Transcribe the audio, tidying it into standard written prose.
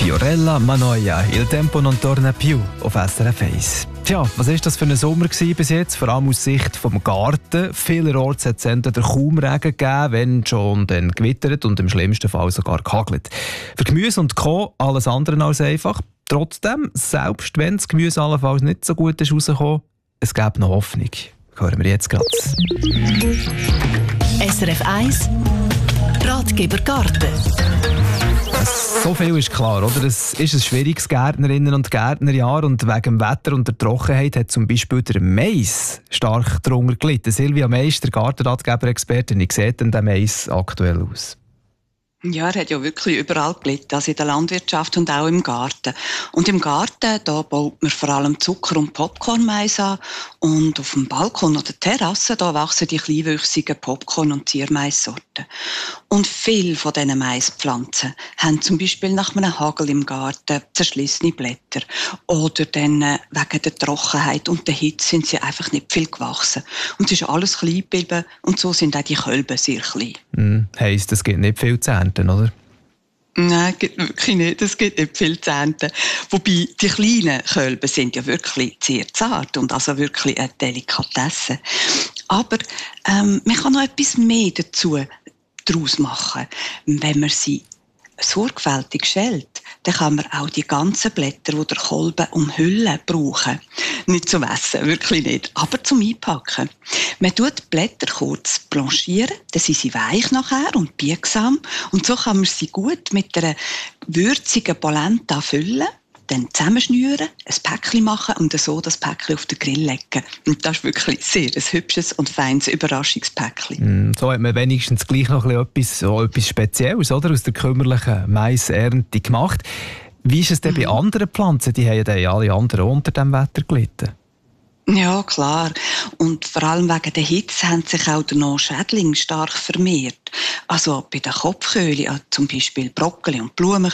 Fiorella Manoia, Il tempo non torna più auf SRF 1. Tja, was war das für ein Sommer bis jetzt? Vor allem aus Sicht vom Garten. Vielerorts hat es entweder kaum Regen gegeben, wenn schon dann gewittert und im schlimmsten Fall sogar gehagelt. Für Gemüse und Co. alles andere als einfach. Trotzdem, selbst wenn das Gemüse allenfalls nicht so gut ist rausgekommen, es gäbe noch Hoffnung. Hören wir jetzt gerade. SRF 1 Ratgeber Garten. So viel ist klar, oder? Es ist ein schwieriges Gärtnerinnen- und Gärtnerjahr und wegen dem Wetter und der Trockenheit hat zum Beispiel der Mais stark darunter gelitten. Silvia Meister, Gartenratgeber-Expertin, wie sieht denn der Mais aktuell aus? Ja, er hat ja wirklich überall gelitten, also in der Landwirtschaft und auch im Garten. Und im Garten, da baut man vor allem Zucker- und Popcorn-Mais an. Und auf dem Balkon oder Terrasse, da wachsen die kleinwüchsigen Popcorn- und Ziermaissorten. Und viele von diesen Maispflanzen haben zum Beispiel nach einem Hagel im Garten zerschlissene Blätter. Oder dann wegen der Trockenheit und der Hitze sind sie einfach nicht viel gewachsen. Und es ist alles klein geblieben und so sind auch die Kölben sehr klein. Heisst, es gibt nicht viel zu ernten, oder? Nein, gibt wirklich nicht. Es gibt nicht viel zu ernten. Wobei, die kleinen Kölben sind ja wirklich sehr zart und also wirklich eine Delikatesse. Aber man kann noch etwas mehr daraus machen. Wenn man sie sorgfältig schält, dann kann man auch die ganzen Blätter, die der Kolben umhüllen, brauchen. Nicht zum Essen, wirklich nicht, aber zum Einpacken. Man tut die Blätter kurz blanchieren, dann sind sie weich nachher und biegsam. Und so kann man sie gut mit einer würzigen Polenta füllen, dann zusammenschnüren, ein Päckchen machen und so das Päckchen auf den Grill legen. Und das ist wirklich sehr ein hübsches und feines Überraschungspäckchen. So hat man wenigstens gleich noch etwas Spezielles, oder, aus der kümmerlichen Maisernte gemacht. Wie ist es denn bei anderen Pflanzen? Die haben ja alle anderen unter dem Wetter gelitten. Ja, klar. Und vor allem wegen der Hitze haben sich auch noch Schädlinge stark vermehrt. Also bei der Kopfköhle, zum Beispiel Brokkoli und Blumen